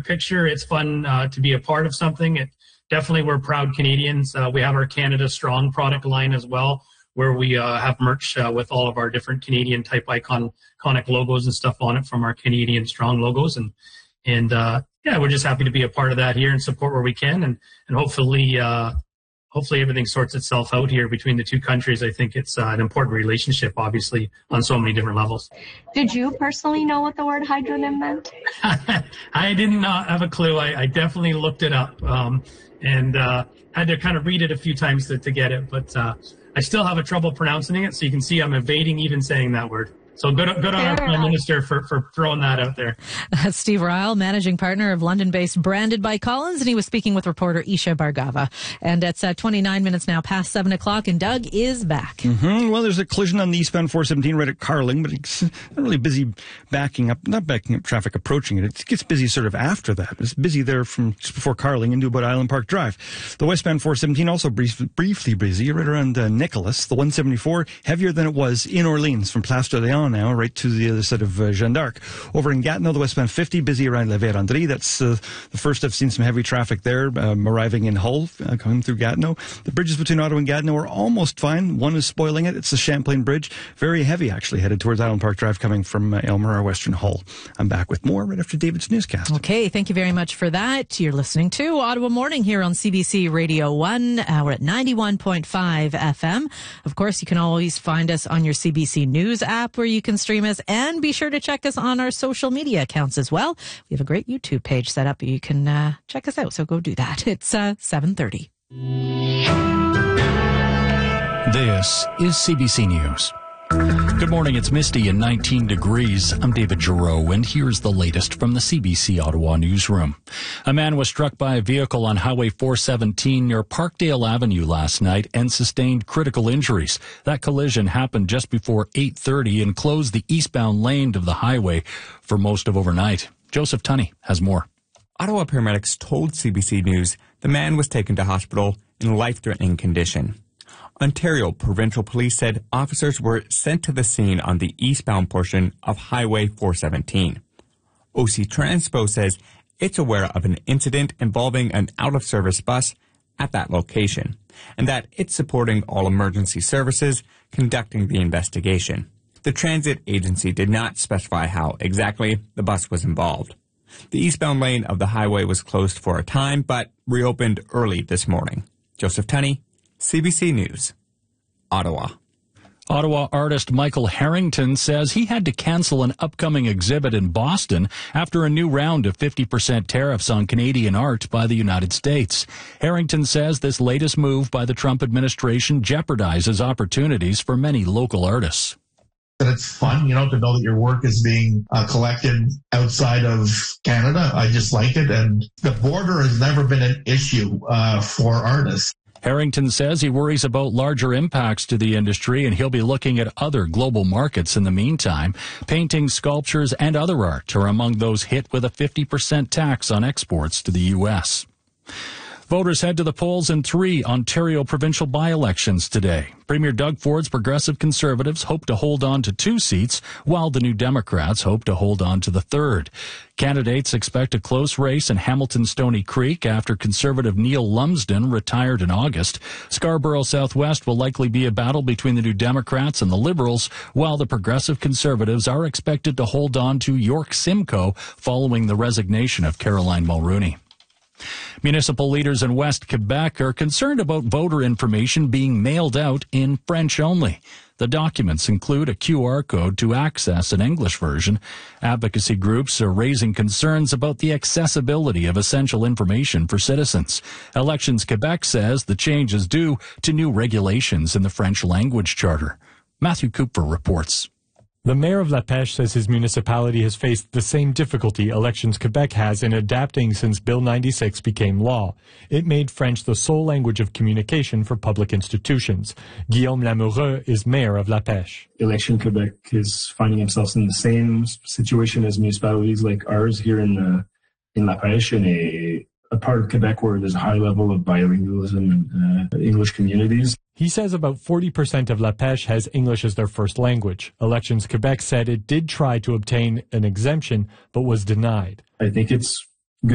picture. It's fun to be a part of something. Definitely, we're proud Canadians. We have our Canada Strong product line as well, where we have merch with all of our different Canadian type iconic logos and stuff on it from our Canadian Strong logos. And we're just happy to be a part of that here and support where we can. And hopefully everything sorts itself out here between the two countries. I think it's an important relationship, obviously, on so many different levels. Did you personally know what the word hydronym meant? I didn't have a clue. I definitely looked it up and had to kind of read it a few times to get it. But I still have a trouble pronouncing it, so you can see I'm evading even saying that word. So good on our Prime Minister for throwing that out there. Steve Ryle, managing partner of London-based Branded by Collins, and he was speaking with reporter Isha Bhargava. And it's 29 minutes now past 7 o'clock, and Doug is back. Mm-hmm. Well, there's a collision on the eastbound 417 right at Carling, but it's not really busy not backing up traffic approaching it. It gets busy sort of after that. It's busy there from just before Carling into about Island Park Drive. The westbound 417 also briefly busy right around Nicholas. The 174 heavier than it was in Orleans from Place de Léon now, right to the other side of Jeanne d'Arc. Over in Gatineau, the westbound 50 busy around La Vérendrye. That's the first I've seen some heavy traffic there, arriving in Hull, coming through Gatineau. The bridges between Ottawa and Gatineau are almost fine. One is spoiling it. It's the Champlain Bridge. Very heavy, actually, headed towards Island Park Drive coming from Aylmer or Western Hull. I'm back with more right after David's newscast. Okay, thank you very much for that. You're listening to Ottawa Morning here on CBC Radio 1. We're at 91.5 FM. Of course, you can always find us on your CBC News app where you can stream us, and be sure to check us on our social media accounts as well. We have a great YouTube page set up. You can check us out, so go do that. It's 7:30. This is CBC News. Good morning, it's misty and 19 degrees. I'm David Giroux, and here's the latest from the CBC Ottawa newsroom. A man was struck by a vehicle on Highway 417 near Parkdale Avenue last night and sustained critical injuries. That collision happened just before 8:30 and closed the eastbound lane of the highway for most of overnight. Joseph Tunney has more. Ottawa paramedics told CBC News the man was taken to hospital in a life-threatening condition. Ontario Provincial Police said officers were sent to the scene on the eastbound portion of Highway 417. OC Transpo says it's aware of an incident involving an out-of-service bus at that location, and that it's supporting all emergency services conducting the investigation. The transit agency did not specify how exactly the bus was involved. The eastbound lane of the highway was closed for a time, but reopened early this morning. Joseph Tunney, CBC News, Ottawa. Ottawa artist Michael Harrington says he had to cancel an upcoming exhibit in Boston after a new round of 50% tariffs on Canadian art by the United States. Harrington says this latest move by the Trump administration jeopardizes opportunities for many local artists. It's fun, to know that your work is being collected outside of Canada. I just like it. And the border has never been an issue for artists. Harrington says he worries about larger impacts to the industry, and he'll be looking at other global markets in the meantime. Paintings, sculptures, and other art are among those hit with a 50% tax on exports to the U.S. Voters head to the polls in 3 Ontario provincial by-elections today. Premier Doug Ford's Progressive Conservatives hope to hold on to 2 seats, while the New Democrats hope to hold on to the 3rd. Candidates expect a close race in Hamilton-Stony Creek after Conservative Neil Lumsden retired in August. Scarborough Southwest will likely be a battle between the New Democrats and the Liberals, while the Progressive Conservatives are expected to hold on to York Simcoe following the resignation of Caroline Mulroney. Municipal leaders in West Quebec are concerned about voter information being mailed out in French only. The documents include a QR code to access an English version. Advocacy groups are raising concerns about the accessibility of essential information for citizens. Elections Quebec says the change is due to new regulations in the French language charter. Matthew Cooper reports. The mayor of La Pêche says his municipality has faced the same difficulty Elections Quebec has in adapting since Bill 96 became law. It made French the sole language of communication for public institutions. Guillaume Lamoureux is mayor of La Pêche. Election Quebec is finding themselves in the same situation as municipalities like ours here in La Pêche, in a part of Quebec where there's a high level of bilingualism and English communities. He says about 40% of La Pêche has English as their first language. Elections Quebec said it did try to obtain an exemption, but was denied. I think it's